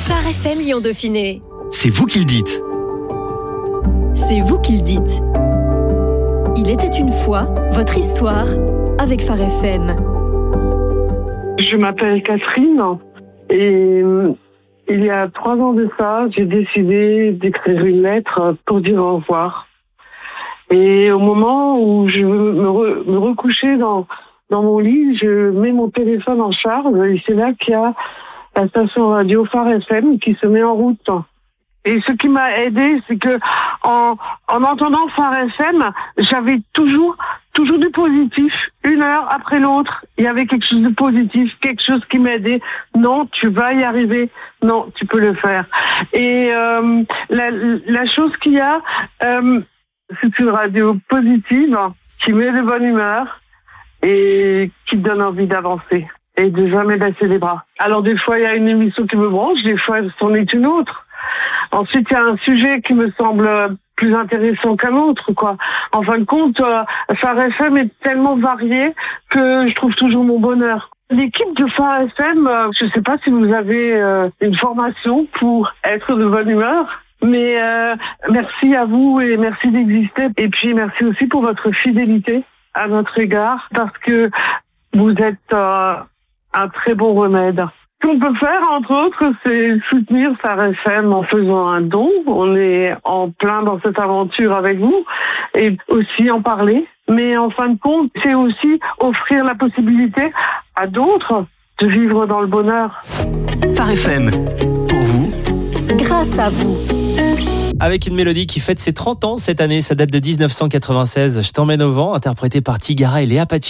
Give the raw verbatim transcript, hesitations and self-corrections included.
Phare F M Lyon Dauphiné. C'est vous qui le dites. C'est vous qui le dites. Il était une fois votre histoire avec Phare F M. Je m'appelle Catherine et il y a trois ans de ça, j'ai décidé d'écrire une lettre pour dire au revoir. Et au moment où je me, re, me recoucher dans, dans mon lit, je mets mon téléphone en charge et c'est là qu'il y a la station radio Phare F M qui se met en route. Et ce qui m'a aidé, c'est que en, en entendant Phare F M, j'avais toujours, toujours du positif. Une heure après l'autre, il y avait quelque chose de positif, quelque chose qui m'aidait. Non, tu vas y arriver. Non, tu peux le faire. Et euh, la, la chose qu'il y a, euh, c'est une radio positive qui met de bonne humeur et qui donne envie d'avancer et de jamais baisser les bras. Alors des fois, il y a une émission qui me branche, des fois, c'en est une autre. Ensuite, il y a un sujet qui me semble plus intéressant qu'un autre, quoi. En fin de compte, euh, Phare F M est tellement varié que je trouve toujours mon bonheur. L'équipe de Phare F M, euh, je ne sais pas si vous avez euh, une formation pour être de bonne humeur, mais euh, merci à vous et merci d'exister. Et puis merci aussi pour votre fidélité à notre égard, parce que vous êtes euh, un très bon remède. Ce qu'on peut faire, entre autres, c'est soutenir Phare F M en faisant un don. On est en plein dans cette aventure avec vous et aussi en parler. Mais en fin de compte, c'est aussi offrir la possibilité à d'autres de vivre dans le bonheur. Phare F M, pour vous, grâce à vous. Avec une mélodie qui fête ses trente ans cette année, ça date de dix-neuf cent quatre-vingt-seize. Je t'emmène au vent, interprétée par Tigara et Léa Paci.